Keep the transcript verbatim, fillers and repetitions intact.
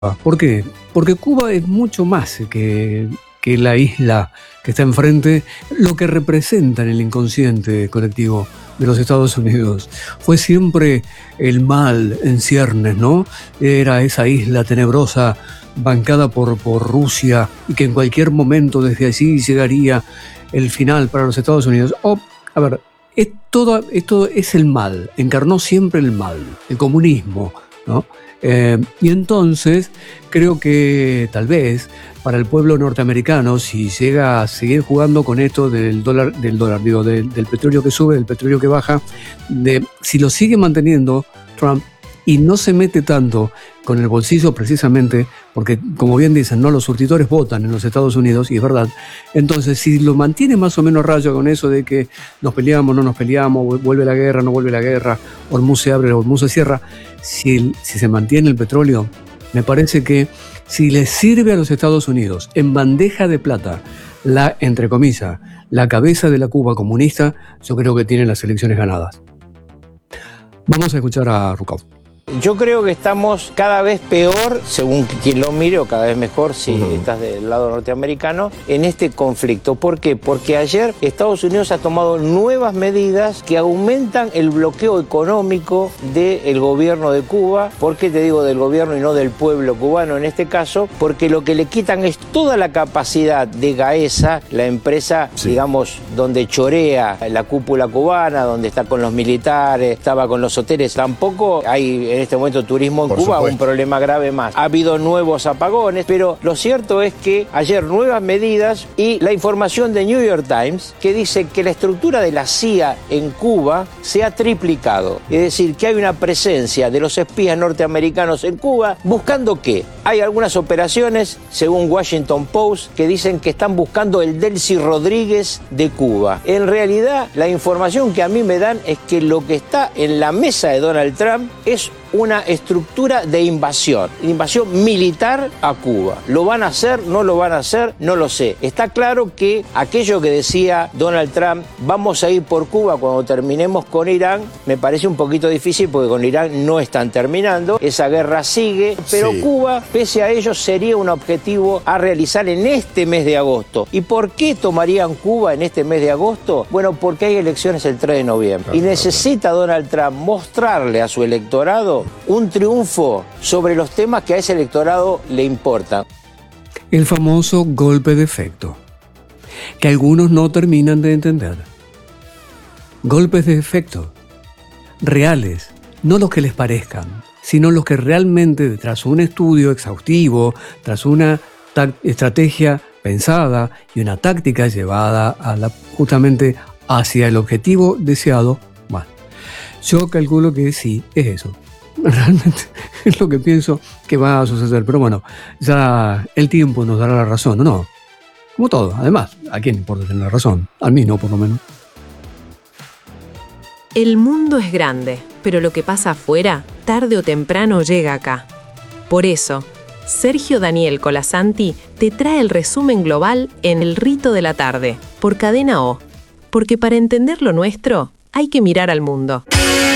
¿Por qué? Porque Cuba es mucho más que, que la isla que está enfrente, lo que representa en el inconsciente colectivo de los Estados Unidos. Fue siempre el mal en ciernes, ¿no? Era esa isla tenebrosa bancada por, por Rusia y que en cualquier momento desde allí llegaría el final para los Estados Unidos. Oh, a ver, es todo, esto es el mal, encarnó siempre el mal, el comunismo, ¿no? Eh, y entonces creo que tal vez para el pueblo norteamericano, si llega a seguir jugando con esto del dólar, del dólar, digo, del, del petróleo que sube, del petróleo que baja, de, si lo sigue manteniendo Trump y no se mete tanto con el bolsillo precisamente, porque como bien dicen, no, los surtidores votan en los Estados Unidos, y es verdad. Entonces, si lo mantiene más o menos rayo con eso de que nos peleamos, no nos peleamos, vuelve la guerra, no vuelve la guerra, Hormuz se abre, Hormuz se cierra, si, el, si se mantiene el petróleo, me parece que si le sirve a los Estados Unidos en bandeja de plata, la, entre comillas, la cabeza de la Cuba comunista, yo creo que tienen las elecciones ganadas. Vamos a escuchar a Rukov. Yo creo que estamos cada vez peor, según quien lo mire, o cada vez mejor si uh-huh. estás del lado norteamericano, en este conflicto. ¿Por qué? Porque ayer Estados Unidos ha tomado nuevas medidas que aumentan el bloqueo económico del gobierno de Cuba. ¿Por qué te digo del gobierno y no del pueblo cubano en este caso? Porque lo que le quitan es toda la capacidad de Gaesa, la empresa, sí. digamos, donde chorea la cúpula cubana, donde está con los militares, estaba con los hoteles. Tampoco hay en este momento turismo en Por Cuba, supuesto. Un problema grave más. Ha habido nuevos apagones, pero lo cierto es que ayer nuevas medidas y la información de New York Times que dice que la estructura de la C I A en Cuba se ha triplicado. Es decir, que hay una presencia de los espías norteamericanos en Cuba buscando ¿qué? Hay algunas operaciones, según Washington Post, que dicen que están buscando el Delcy Rodríguez de Cuba. En realidad, la información que a mí me dan es que lo que está en la mesa de Donald Trump es una estructura de invasión, invasión militar a Cuba. ¿Lo van a hacer? ¿No lo van a hacer? No lo sé. Está claro que aquello que decía Donald Trump, vamos a ir por Cuba cuando terminemos con Irán, me parece un poquito difícil porque con Irán no están terminando, esa guerra sigue, pero sí. Cuba, pese a ello, sería un objetivo a realizar en este mes de agosto. ¿Y por qué tomarían Cuba en este mes de agosto? Bueno, porque hay elecciones el tres de noviembre y necesita Donald Trump mostrarle a su electorado un triunfo sobre los temas que a ese electorado le importan. El famoso golpe de efecto, que algunos no terminan de entender. Golpes de efecto, reales, no los que les parezcan, sino los que realmente, tras un estudio exhaustivo, tras una ta- estrategia pensada y una táctica llevada a la, justamente hacia el objetivo deseado, bueno, yo calculo que sí, es eso. Realmente es lo que pienso que va a suceder. Pero bueno, ya el tiempo nos dará la razón, ¿o no? Como todo, además, ¿a quién importa tener la razón? A mí no, por lo menos. El mundo es grande, pero lo que pasa afuera, tarde o temprano llega acá. Por eso, Sergio Daniel Colasanti te trae el resumen global en El Rito de la Tarde, por Cadena O. Porque para entender lo nuestro, hay que mirar al mundo.